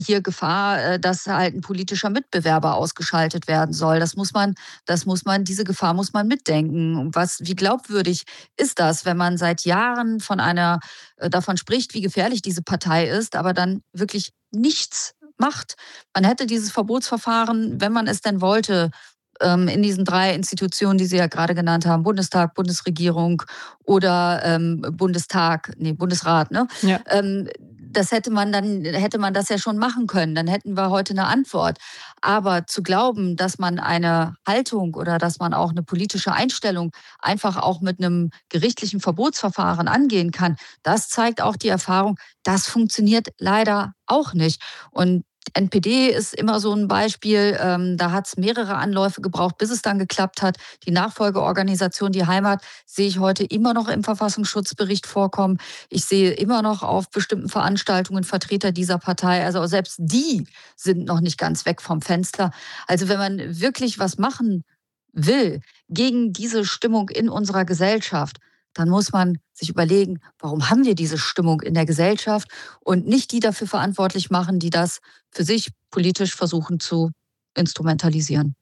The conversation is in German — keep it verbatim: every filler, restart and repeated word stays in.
hier Gefahr, äh, dass halt 'n politischer Mitbewerber ausgeschaltet werden soll. Das muss man das muss man diese Gefahr muss man mitdenken. Was wie glaubwürdig ist das, wenn man seit Jahren von einer äh, davon spricht, wie gefährlich diese Partei ist, aber dann wirklich nichts macht? Man hätte dieses Verbotsverfahren, wenn man es denn wollte, ähm, in diesen drei Institutionen, die Sie ja grade genannt haben, Bundestag, Bundesregierung oder, ähm, Bundestag ne, Bundesrat, ne? Ja. Ähm, das hätte man dann hätte man das ja schon machen können. Dann hätten wir heute 'ne Antwort. Aber zu glauben, dass man eine Haltung oder dass man auch 'ne politische Einstellung einfach auch mit 'nem gerichtlichen Verbotsverfahren angehen kann, das zeigt auch die Erfahrung, das funktioniert leider auch nicht. Und N P D ist immer so 'n Beispiel, ähm, da hat's mehrere Anläufe gebraucht, bis es dann geklappt hat. Die Nachfolgeorganisation Die Heimat sehe ich heute immer noch im Verfassungsschutzbericht vorkommen. Ich sehe immer noch auf bestimmten Veranstaltungen Vertreter dieser Partei. Also, selbst die sind noch nicht ganz weg vom Fenster. Also, wenn man wirklich was machen will gegen diese Stimmung in unserer Gesellschaft, dann muss man sich überlegen: „Warum haben wir diese Stimmung in der Gesellschaft?“ Und nicht die dafür verantwortlich machen, die das für sich politisch versuchen zu instrumentalisieren.